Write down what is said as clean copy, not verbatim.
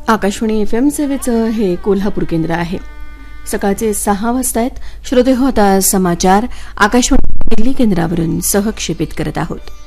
Akashvani FM सेवेचं हे कोल्हापूर केंद्र आहे. सकाळचे 6 वाजता आहेत. श्रोते हो, आता समाचार आकाशवाणी दिल्ली केंद्रावरून सहक्षेपित करत आहोत.